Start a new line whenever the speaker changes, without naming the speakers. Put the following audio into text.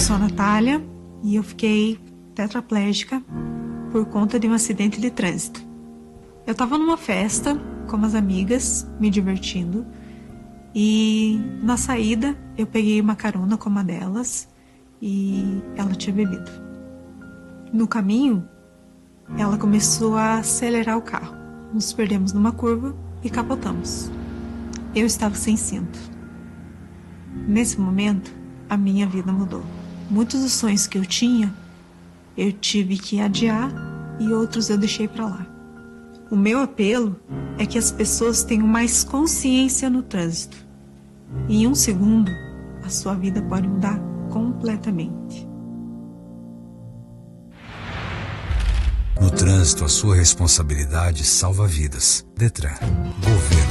sou a Natália e eu fiquei tetraplégica por conta de um acidente de trânsito. Eu estava numa festa com umas amigas, me divertindo, e na saída eu peguei uma carona com uma delas e ela tinha bebido. No caminho, ela começou a acelerar o carro. Nos perdemos numa curva e capotamos. Eu estava sem cinto. Nesse momento, a minha vida mudou. Muitos dos sonhos que eu tinha, eu tive que adiar e outros eu deixei para lá. O meu apelo é que as pessoas tenham mais consciência no trânsito. E em um segundo, a sua vida pode mudar completamente.
No trânsito, a sua responsabilidade salva vidas. Detran. Governo